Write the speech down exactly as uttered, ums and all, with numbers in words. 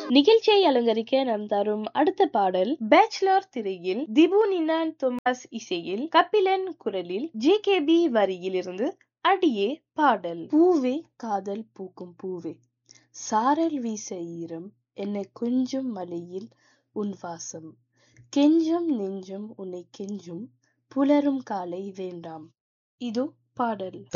நிகழ்ச்சியை அலங்கரிக்க நாம் தரும் அடுத்த பாடல் பேச்சுலர் திரையில் திபு நினான் தோமஸ் இசையில் கபிலன் குரலில் ஜே கே பி வரியில் இருந்து அடியே பாடல். பூவே காதல் பூக்கும் பூவே, சாரல் வீச ஈரம் என்னை கொஞ்சும் மலையில் உன் வாசம், கெஞ்சும் நெஞ்சும் உன்னை கெஞ்சும் புலரும் காலை வேண்டாம். இதோ பாடல்.